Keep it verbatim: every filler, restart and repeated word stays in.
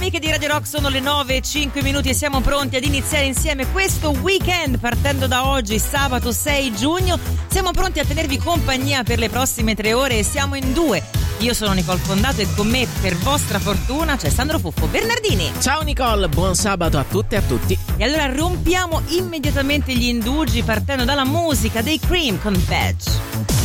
amiche di Radio Rock, sono le nove e cinque minuti e siamo pronti ad iniziare insieme questo weekend partendo da oggi, sabato sei giugno. Siamo pronti a tenervi compagnia per le prossime tre ore e siamo in due. Io sono Nicole Fondato e con me, per vostra fortuna, c'è Sandro Fuffo Bernardini. Ciao Nicole, buon sabato a tutte e a tutti. E allora rompiamo immediatamente gli indugi partendo dalla musica dei Cream con Badge.